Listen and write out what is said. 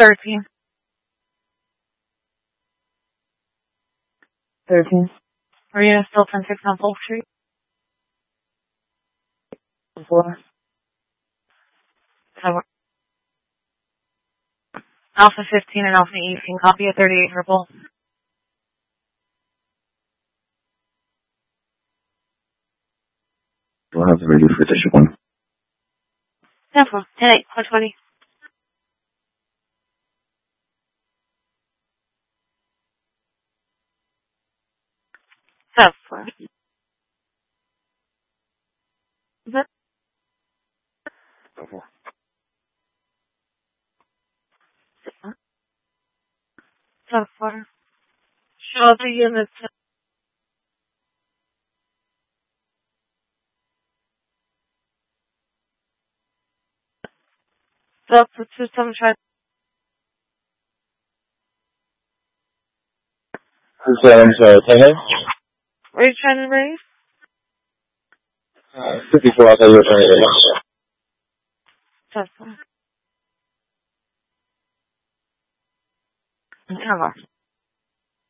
13. 13. Marina still 10-6 on Polk Street. 4. Alpha 15 and Alpha 18. Copy at 38 purple. We'll have the radio for District 1. 10-4. 10-8. 120. Four. Is that? 4. 4. Show the units. Up to 275. I'm sorry, 10 What are you trying to raise? 54, I'll tell you what trying to raise. 10-4. 10-4.